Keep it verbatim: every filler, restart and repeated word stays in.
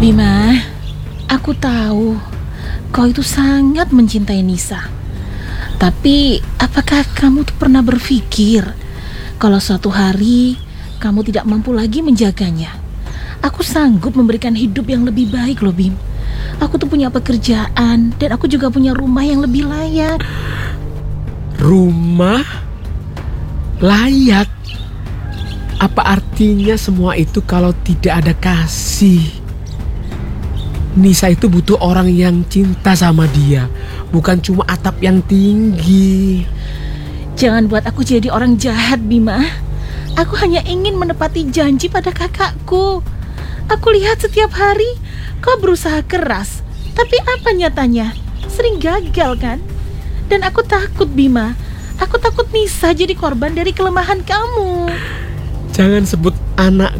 Bima, aku tahu kau itu sangat mencintai Nisa. Tapi apakah kamu tuh pernah berpikir kalau suatu hari kamu tidak mampu lagi menjaganya? Aku sanggup memberikan hidup yang lebih baik loh, Bim. Aku tuh punya pekerjaan dan aku juga punya rumah yang lebih layak. Rumah layak? Apa artinya semua itu kalau tidak ada kasih? Nisa itu butuh orang yang cinta sama dia, bukan cuma atap yang tinggi. Jangan buat aku jadi orang jahat, Bima. Aku hanya ingin menepati janji pada kakakku. Aku lihat setiap hari kau berusaha keras, tapi apa nyatanya? Sering gagal kan? Dan aku takut, Bima. Aku takut Nisa jadi korban dari kelemahan kamu. Jangan sebut anak